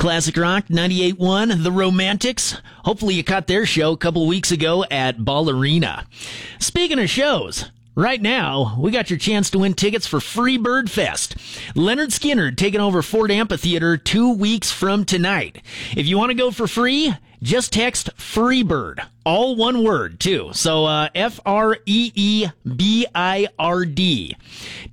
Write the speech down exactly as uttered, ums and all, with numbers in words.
Classic Rock ninety-eight point one, The Romantics. Hopefully you caught their show a couple weeks ago at Ball Arena. Speaking of shows, right now, we got your chance to win tickets for Free Bird Fest. Leonard Skinner taking over Ford Amphitheater two weeks from tonight. If you want to go for free, just text Freebird. All one word, too. So, uh, F R E E B I R D.